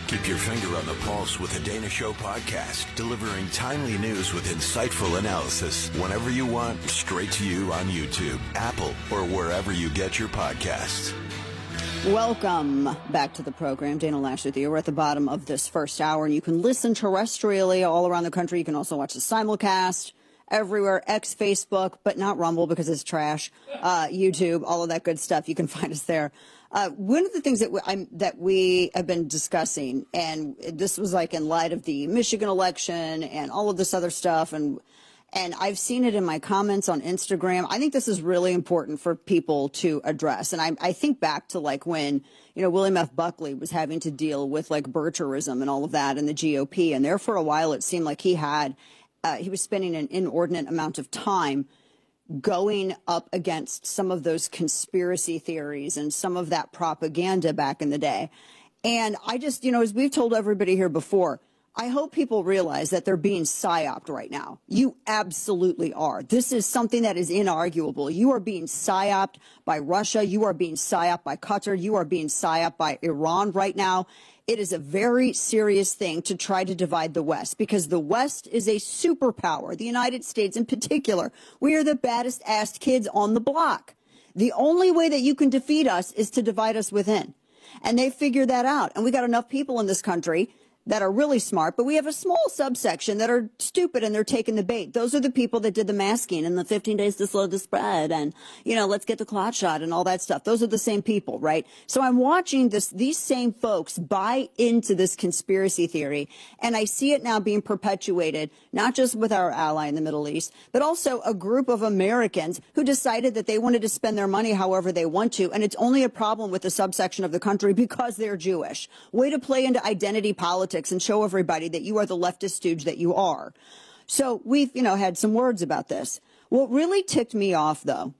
Keep your finger on the pulse with the Dana Show podcast, delivering timely news with insightful analysis whenever you want, straight to you on YouTube, Apple, or wherever you get your podcasts. Welcome back to the program. Dana Loesch with you. We're at the bottom of this first hour, and you can listen terrestrially all around the country. You can also watch the simulcast everywhere, X, Facebook, but not Rumble because it's trash, YouTube, all of that good stuff. You can find us there. One of the things that we have been discussing, and this was like in light of the Michigan election and all of this other stuff, and I've seen it in my comments on Instagram. I think this is really important for people to address. And I think back to like when, William F. Buckley was having to deal with like Bircherism and all of that in the GOP. And there for a while, it seemed like he was spending an inordinate amount of time going up against some of those conspiracy theories and some of that propaganda back in the day. And I just, as we've told everybody here before, I hope people realize that they're being psyoped right now. You absolutely are. This is something that is inarguable. You are being psyoped by Russia. You are being psyoped by Qatar. You are being psyoped by Iran right now. It is a very serious thing to try to divide the West because the West is a superpower. The United States in particular, we are the baddest assed kids on the block. The only way that you can defeat us is to divide us within. And they figured that out. And we got enough people in this country that are really smart, but we have a small subsection that are stupid and they're taking the bait. Those are the people that did the masking and the 15 days to slow the spread and, let's get the clot shot and all that stuff. Those are the same people, right? So I'm watching these same folks buy into this conspiracy theory, and I see it now being perpetuated, not just with our ally in the Middle East, but also a group of Americans who decided that they wanted to spend their money however they want to, and it's only a problem with the subsection of the country because they're Jewish. Way to play into identity politics and show everybody that you are the leftist stooge that you are. So we've, had some words about this. What really ticked me off, though,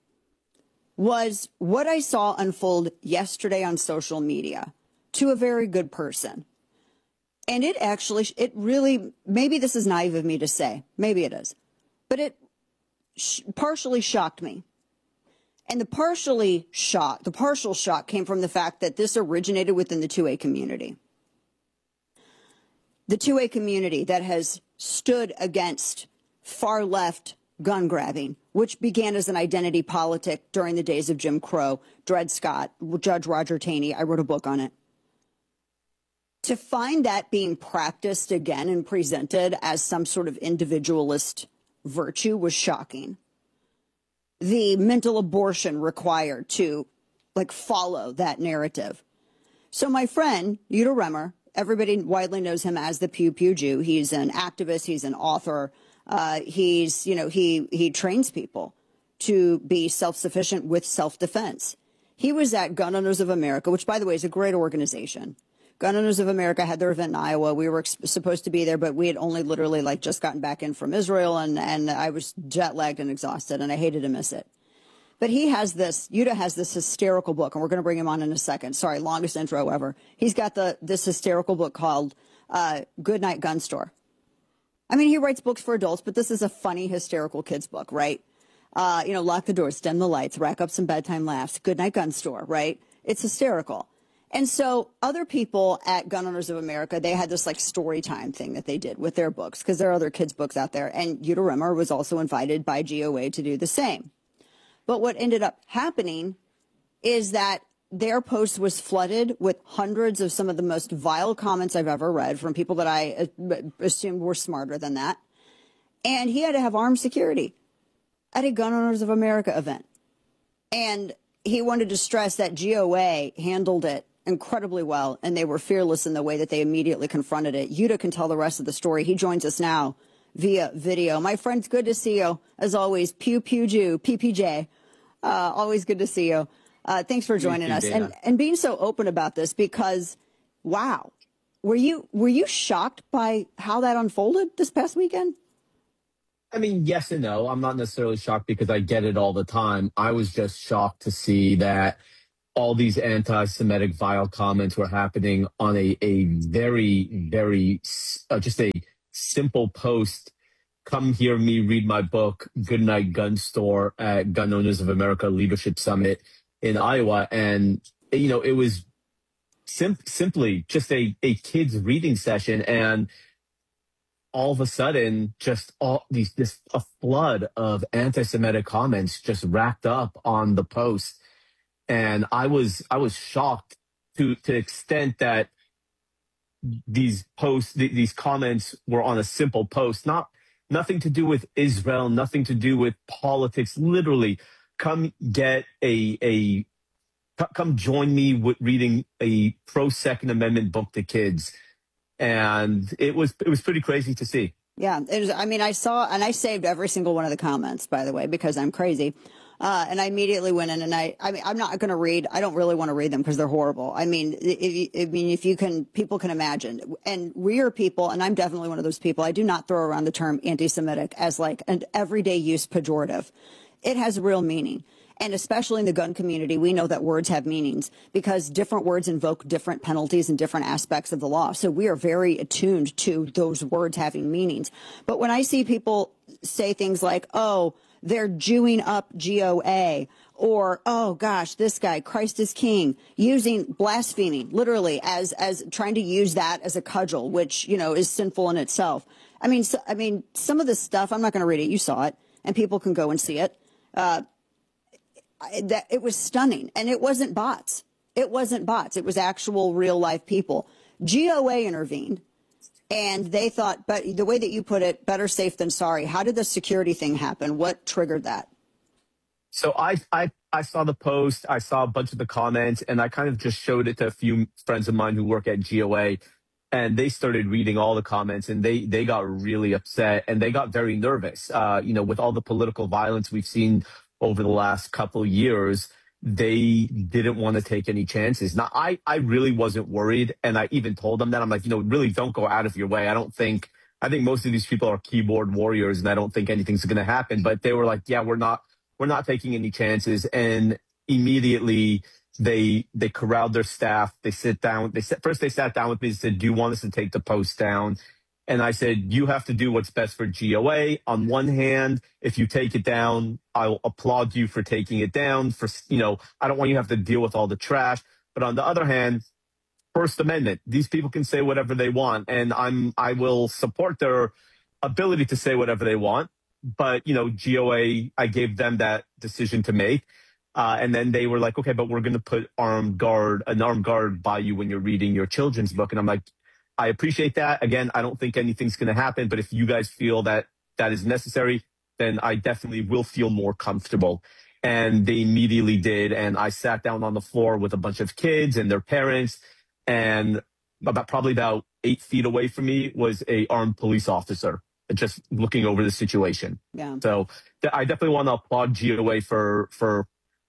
was what I saw unfold yesterday on social media to a very good person. And it really, maybe this is naive of me to say, maybe it is, but it partially shocked me. And the partial shock came from the fact that this originated within the 2A community. The 2A community that has stood against far left gun grabbing, which began as an identity politic during the days of Jim Crow, Dred Scott, Judge Roger Taney. I wrote a book on it. To find that being practiced again and presented as some sort of individualist virtue was shocking. The mental abortion required to follow that narrative. So my friend, Yuda Remmer, everybody widely knows him as the Pew Pew Jew. He's an activist. He's an author. He trains people to be self-sufficient with self-defense. He was at Gun Owners of America, which, by the way, is a great organization. Gun Owners of America had their event in Iowa. We were supposed to be there, but we had only literally just gotten back in from Israel, and I was jet lagged and exhausted, and I hated to miss it. But Yuda has this hysterical book, and we're going to bring him on in a second. Sorry, longest intro ever. He's got this hysterical book called Goodnight Gun Store. I mean, he writes books for adults, but this is a funny, hysterical kid's book, right? Lock the doors, dim the lights, rack up some bedtime laughs. Goodnight Gun Store, right? It's hysterical. And so other people at Gun Owners of America, they had this story time thing that they did with their books because there are other kids' books out there. And Yuda Remmer was also invited by GOA to do the same. But what ended up happening is that their post was flooded with hundreds of some of the most vile comments I've ever read from people that I assumed were smarter than that. And he had to have armed security at a Gun Owners of America event. And he wanted to stress that GOA handled it incredibly well, and they were fearless in the way that they immediately confronted it. Yuda can tell the rest of the story. He joins us now via video. My friends, good to see you. As always, Pew Pew Jew, PPJ. Always good to see you. Thanks for joining us and being so open about this because, wow, were you shocked by how that unfolded this past weekend? I mean, yes and no. I'm not necessarily shocked because I get it all the time. I was just shocked to see that all these anti-Semitic vile comments were happening on a very, very, just a simple post. Come hear me read my book, Goodnight Gun Store at Gun Owners of America Leadership Summit in Iowa. And, it was simply just a kids reading session, and all of a sudden, just all these this a flood of anti-Semitic comments just racked up on the post, and I was shocked to the extent that these comments were on a simple post, nothing to do with Israel, nothing to do with politics. Literally, come get a come join me with reading a pro Second Amendment book to kids, and it was pretty crazy to see. Yeah, I mean, I saw, and I saved every single one of the comments, by the way, because I'm crazy. And I immediately went in, and I mean, I'm not going to read. I don't really want to read them because they're horrible. I mean, if you can, people can imagine. And we are people, and I'm definitely one of those people. I do not throw around the term anti-Semitic as like an everyday use pejorative. It has real meaning. And especially in the gun community, we know that words have meanings because different words invoke different penalties and different aspects of the law. So we are very attuned to those words having meanings. But when I see people say things like, oh, they're Jewing up GOA, or, oh gosh, this guy, Christ is King, using blaspheming literally as trying to use that as a cudgel, which, you know, is sinful in itself. I mean, some of this stuff, I'm not going to read it. You saw it, and people can go and see it. That it was stunning, and it wasn't bots. It wasn't bots. It was actual real life people. GOA intervened, and they thought, but the way that you put it, better safe than sorry. How did the security thing happen? What triggered that? So I saw the post, I saw a bunch of the comments, and I kind of just showed it to a few friends of mine who work at GOA, and they started reading all the comments, and they got really upset, and they got very nervous. With all the political violence we've seen over the last couple of years, they didn't want to take any chances. Now, I really wasn't worried, and I even told them that. I'm like, really don't go out of your way. I think most of these people are keyboard warriors, and I don't think anything's going to happen. But they were like, yeah, we're not taking any chances. And immediately they corralled their staff. They sit down. First they sat down with me and said, do you want us to take the post down? And I said, you have to do what's best for GOA. On one hand, if you take it down, I'll applaud you for taking it down. I don't want you to have to deal with all the trash. But on the other hand, First Amendment, these people can say whatever they want, and I will support their ability to say whatever they want. But GOA, I gave them that decision to make. And then they were like, okay, but we're going to put an armed guard by you when you're reading your children's book. And I'm like, I appreciate that. Again, I don't think anything's going to happen, but if you guys feel that that is necessary, then I definitely will feel more comfortable. And they immediately did. And I sat down on the floor with a bunch of kids and their parents, and probably about 8 feet away from me was a armed police officer just looking over the situation. Yeah. So I definitely want to applaud GOA for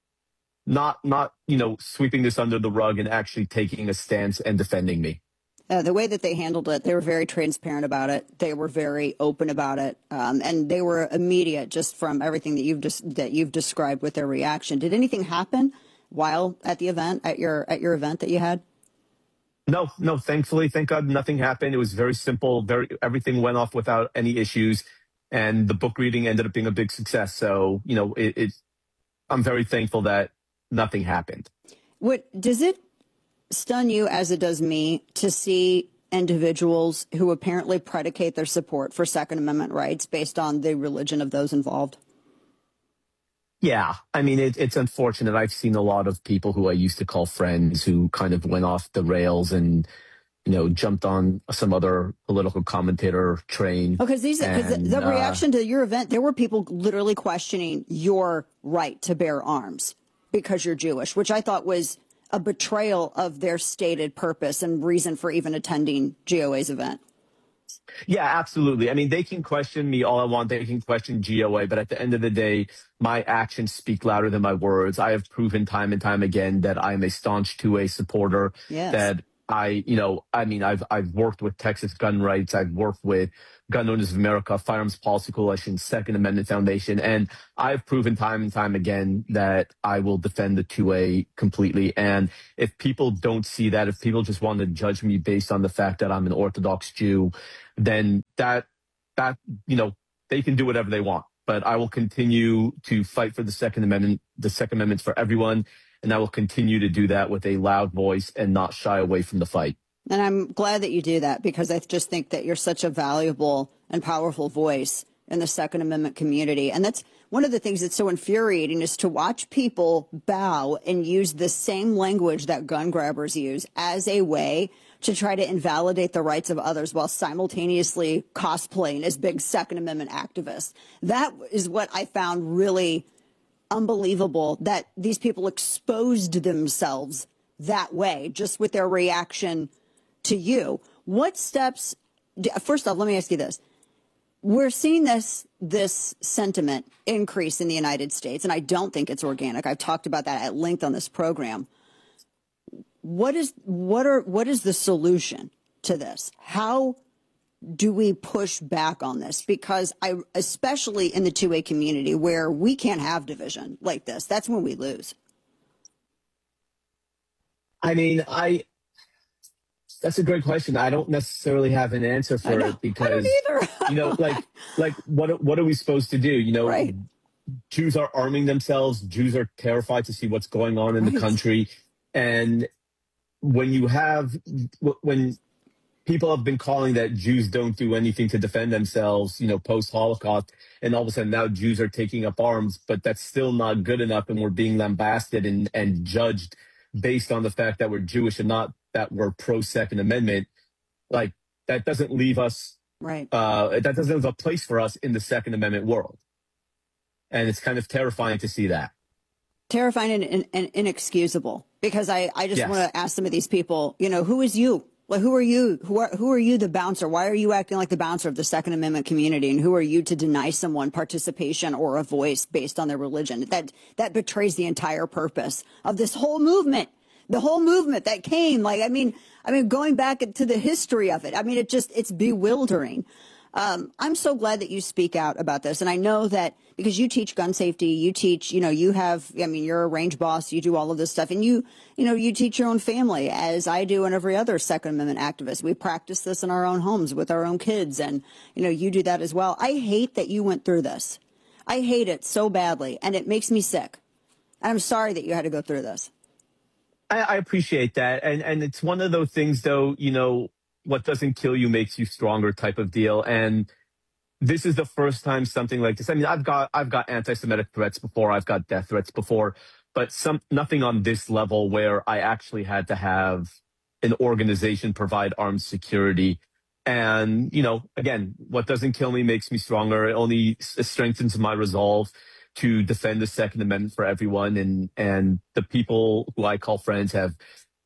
not sweeping this under the rug and actually taking a stance and defending me. The way that they handled it, they were very transparent about it. They were very open about it, and they were immediate just from everything that you've described with their reaction. Did anything happen while at the event, at your event that you had? No. Thankfully, thank God, nothing happened. It was very simple. Everything went off without any issues, and the book reading ended up being a big success. So I'm very thankful that nothing happened. What does it stun you, as it does me, to see individuals who apparently predicate their support for Second Amendment rights based on the religion of those involved? Yeah, I mean, it's unfortunate. I've seen a lot of people who I used to call friends who kind of went off the rails and, jumped on some other political commentator train. Because the reaction to your event, there were people literally questioning your right to bear arms because you're Jewish, which I thought was a betrayal of their stated purpose and reason for even attending GOA's event. Yeah, absolutely. I mean, they can question me all I want. They can question GOA, but at the end of the day, my actions speak louder than my words. I have proven time and time again that I am a staunch 2A supporter. Yes. That I've worked with Texas Gun Rights. I've worked with Gun Owners of America, Firearms Policy Coalition, Second Amendment Foundation, and I've proven time and time again that I will defend the 2A completely. And if people don't see that, if people just want to judge me based on the fact that I'm an Orthodox Jew, then that they can do whatever they want. But I will continue to fight for the Second Amendment. The Second Amendment's for everyone. and I will continue to do that with a loud voice and not shy away from the fight. And I'm glad that you do that, because I just think that you're such a valuable and powerful voice in the Second Amendment community. And that's one of the things that's so infuriating, is to watch people bow and use the same language that gun grabbers use as a way to try to invalidate the rights of others while simultaneously cosplaying as big Second Amendment activists. That is what I found really unbelievable, that these people exposed themselves that way just with their reaction to you. What steps, first off, let me ask you this. We're seeing this sentiment increase in the United States, and I don't think it's organic. I've talked about that at length on this program. What is the solution to this? How do we push back on this? Because especially in the 2A community, where we can't have division like this, that's when we lose. I mean, that's a great question. I don't necessarily have an answer for it, because, like what are we supposed to do? Right. Jews are arming themselves. Jews are terrified to see what's going on in the country. And when people have been calling that Jews don't do anything to defend themselves, post-Holocaust, and all of a sudden now Jews are taking up arms, but that's still not good enough, and we're being lambasted and judged based on the fact that we're Jewish and not that we're pro-Second Amendment. Like, that doesn't leave us, right. That doesn't have a place for us in the Second Amendment world. And it's kind of terrifying to see that. Terrifying and inexcusable, because I just Yes. want to ask some of these people, who is you? Like, who are you? Who are you, the bouncer? Why are you acting like the bouncer of the Second Amendment community? And who are you to deny someone participation or a voice based on their religion? That betrays the entire purpose of this whole movement. The whole movement that came, going back to the history of it. It's bewildering. I'm so glad that you speak out about this. And I know that because you teach gun safety, you teach, you're a range boss, you do all of this stuff, and you teach your own family, as I do, and every other Second Amendment activist. We practice this in our own homes with our own kids. And, you do that as well. I hate that you went through this. I hate it so badly, and it makes me sick. I'm sorry that you had to go through this. I appreciate that. And it's one of those things, though, what doesn't kill you makes you stronger type of deal. And this is the first time something like this. I mean, I've got anti-Semitic threats before. I've got death threats before, but nothing on this level where I actually had to have an organization provide armed security. And, again, what doesn't kill me makes me stronger. It only strengthens my resolve to defend the Second Amendment for everyone. And the people who I call friends have,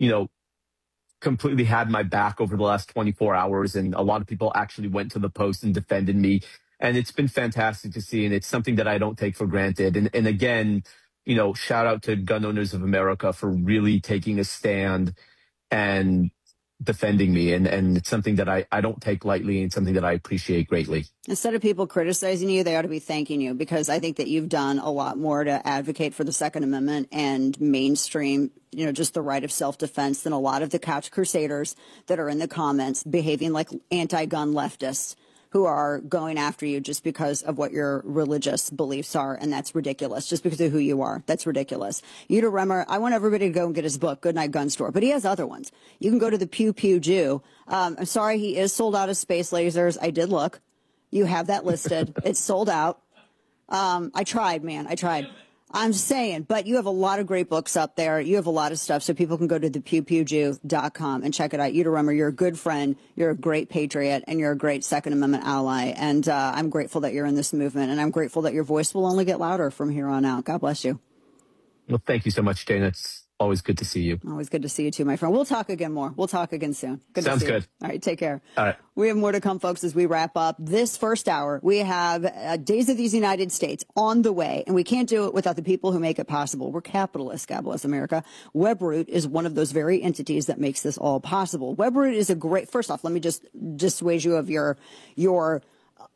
completely had my back over the last 24 hours. And a lot of people actually went to the Post and defended me. And it's been fantastic to see. And it's something that I don't take for granted. And again, shout out to Gun Owners of America for really taking a stand and defending me. And it's something that I don't take lightly, and something that I appreciate greatly. Instead of people criticizing you, they ought to be thanking you, because I think that you've done a lot more to advocate for the Second Amendment and mainstream, just the right of self-defense than a lot of the couch crusaders that are in the comments behaving like anti-gun leftists who are going after you just because of what your religious beliefs are. And that's ridiculous. Just because of who you are. That's ridiculous. Yuta Remmer, I want everybody to go and get his book, Goodnight Gun Store, but he has other ones. You can go to the Pew Pew Jew. I'm sorry, he is sold out of space lasers. I did look. You have that listed. It's sold out. I tried, man. I tried. I'm saying, but you have a lot of great books up there. You have a lot of stuff, so people can go to thepewpewjew.com and check it out. Yuta Remmer, you're a good friend, you're a great patriot, and you're a great Second Amendment ally. And I'm grateful that you're in this movement, and I'm grateful that your voice will only get louder from here on out. God bless you. Well, thank you so much, Dana. It's always good to see you. Always good to see you too, my friend. We'll talk again more. We'll talk again soon. Sounds good. All right, take care. All right. We have more to come, folks, as we wrap up this first hour. We have Days of these United States on the way, and we can't do it without the people who make it possible. We're capitalists, God bless America. Webroot is one of those very entities that makes this all possible. Webroot is a great, first off, let me just dissuade you of your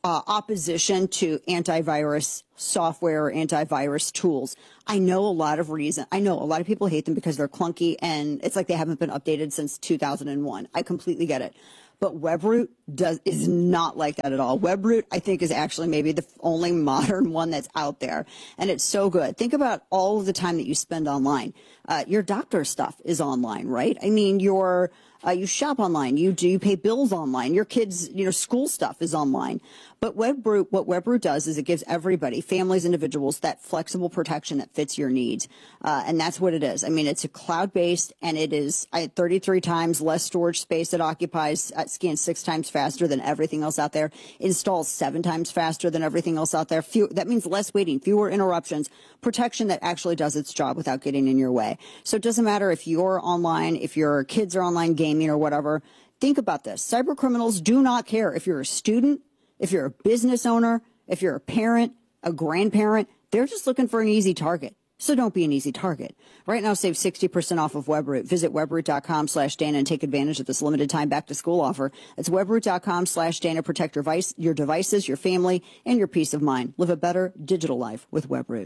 opposition to antivirus software or antivirus tools. I know a lot of people hate them because they're clunky and it's like they haven't been updated since 2001. I completely get it. But WebRoot is not like that at all. WebRoot, I think, is actually maybe the only modern one that's out there. And it's so good. Think about all of the time that you spend online. Your doctor stuff is online, right? I mean, you shop online, you pay bills online, your kids, school stuff is online. But what WebRoot does is it gives everybody, families, individuals, that flexible protection that fits your needs. And that's what it is. I mean, it's a cloud-based, and it is 33 times less storage space it occupies, scans 6 times faster than everything else out there, installs 7 times faster than everything else out there. That means less waiting, fewer interruptions, protection that actually does its job without getting in your way. So it doesn't matter if you're online, if your kids are online gaming or whatever. Think about this. Cyber criminals do not care if you're a student, if you're a business owner, if you're a parent, a grandparent. They're just looking for an easy target. So don't be an easy target. Right now, save 60% off of WebRoot. Visit webroot.com/Dana and take advantage of this limited time back to school offer. That's webroot.com/Dana. Protect your devices, your family, and your peace of mind. Live a better digital life with WebRoot.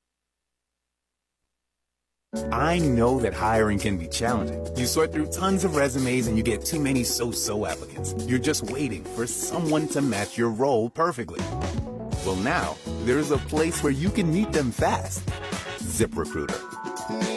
I know that hiring can be challenging. You sort through tons of resumes and you get too many so-so applicants. You're just waiting for someone to match your role perfectly. Well, now, there's a place where you can meet them fast. ZipRecruiter.